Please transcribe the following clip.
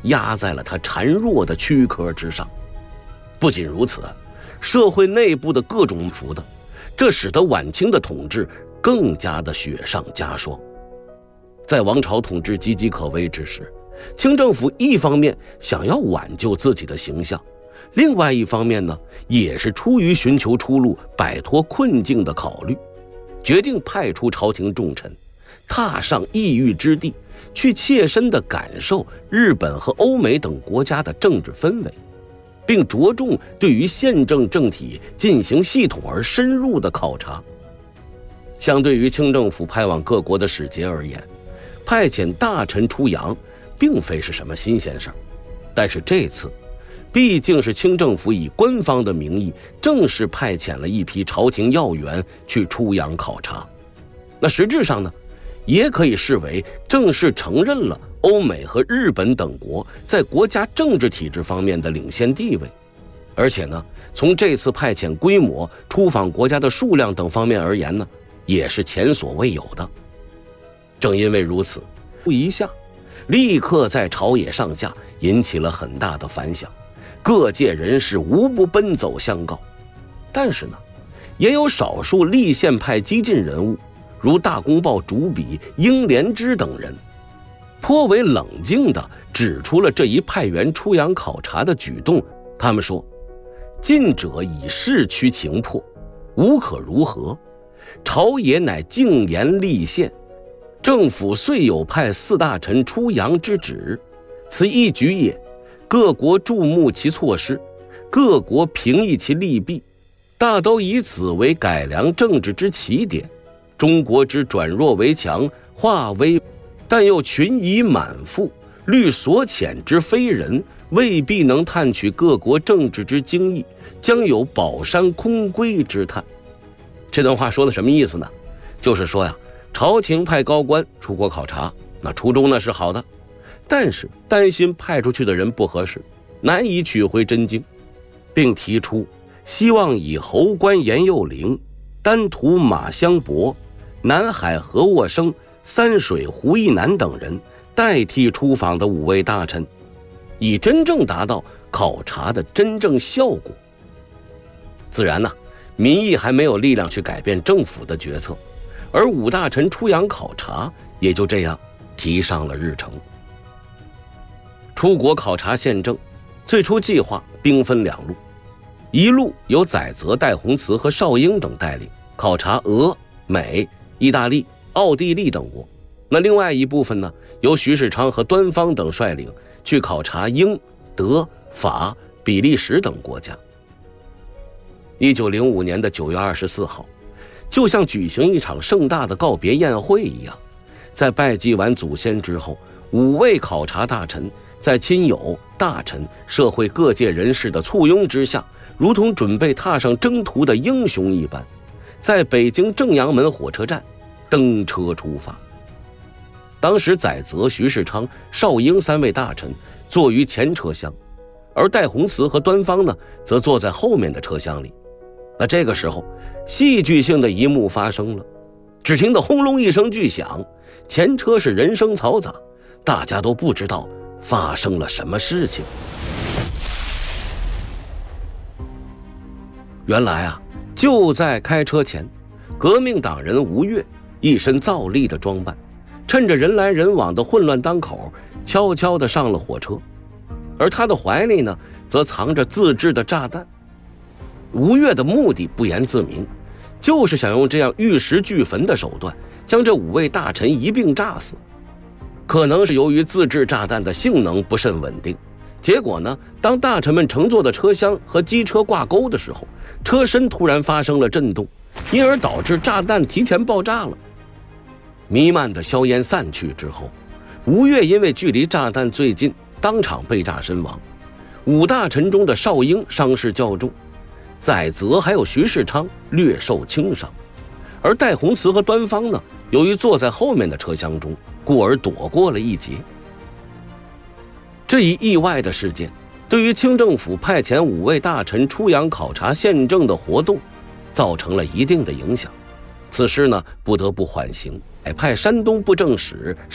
压在了他孱弱的躯壳之上。不仅如此，社会内部的各种浮的，这使得晚清的统治更加的雪上加霜。在王朝统治岌岌可危之时，清政府一方面想要挽救自己的形象，另外一方面呢，也是出于寻求出路、摆脱困境的考虑，决定派出朝廷重臣，踏上异域之地，去切身地感受日本和欧美等国家的政治氛围，并着重对于宪政政体进行系统而深入的考察。相对于清政府派往各国的使节而言，派遣大臣出洋并非是什么新鲜事儿，但是这次毕竟是清政府以官方的名义正式派遣了一批朝廷要员去出洋考察，那实质上呢，也可以视为正式承认了欧美和日本等国在国家政治体制方面的领先地位。而且呢，从这次派遣规模、出访国家的数量等方面而言呢，也是前所未有的。正因为如此，一下立刻在朝野上下引起了很大的反响，各界人士无不奔走相告。但是呢，也有少数立宪派激进人物，如大公报主笔英莲之等人，颇为冷静地指出了这一派员出洋考察的举动。他们说，近者以市区情迫，无可如何，朝野乃静言立宪，政府虽有派4大臣出洋之旨，此一举也，各国注目其措施，各国评议其利弊，大都以此为改良政治之起点。中国之转弱为强，化危，但又群以满腹，虑所遣之非人，未必能探取各国政治之精义，将有宝山空归之叹。这段话说的什么意思呢？就是说呀，朝廷派高官出国考察，那初衷呢是好的，但是担心派出去的人不合适，难以取回真经，并提出希望以侯官严幼龄、丹徒马相伯、南海何沃生、三水胡一南等人代替出访的5位大臣，以真正达到考察的真正效果。自然呢，民意还没有力量去改变政府的决策，而5大臣出洋考察也就这样提上了日程。出国考察宪政，最初计划兵分2路，一路由载泽、戴洪慈和邵英等带领，考察俄、美、意大利、奥地利等国。那另外一部分呢，由徐世昌和端方等率领去考察英、德、法、比利时等国家。1905年的9月24号，就像举行一场盛大的告别宴会一样，在拜祭完祖先之后，5位考察大臣在亲友、大臣、社会各界人士的簇拥之下，如同准备踏上征途的英雄一般，在北京正阳门火车站登车出发。当时载泽、徐世昌、邵英3位大臣坐于前车厢，而戴洪慈和端方呢，则坐在后面的车厢里。那这个时候，戏剧性的一幕发生了，只听得轰隆一声巨响，前车是人声嘈杂，大家都不知道发生了什么事情。原来啊，就在开车前，革命党人吴越一身皂丽的装扮，趁着人来人往的混乱当口，悄悄地上了火车，而他的怀里呢，则藏着自制的炸弹。吴越的目的不言自明，就是想用这样玉石俱焚的手段，将这5位大臣一并炸死。可能是由于自制炸弹的性能不甚稳定，结果呢，当大臣们乘坐的车厢和机车挂钩的时候，车身突然发生了震动，因而导致炸弹提前爆炸了。弥漫的硝烟散去之后，吴越因为距离炸弹最近，当场被炸身亡。5大臣中的邵英伤势较重，载泽还有徐世昌略受轻伤，而戴洪慈和端方呢，由于坐在后面的车厢中，故而躲过了一劫。这一意外的事件，对于清政府派遣5位大臣出洋考察宪政的活动，造成了一定的影响。此事呢，不得不缓刑，派山东布政使